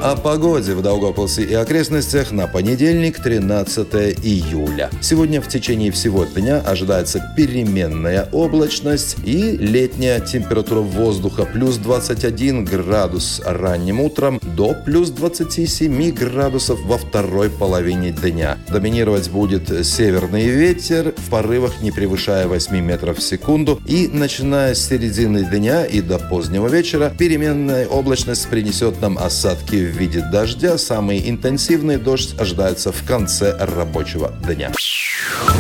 О погоде в Даугавпилсе и окрестностях на понедельник, 13 июля. Сегодня в течение всего дня ожидается переменная облачность и летняя температура воздуха плюс 21 градус ранним утром до плюс 27 градусов во второй половине дня. Доминировать будет северный ветер в порывах, не превышая 8 метров в секунду. И начиная с середины дня и до позднего вечера переменная облачность принесет нам осадки в виде дождя. Самый интенсивный дождь ожидается в конце рабочего дня.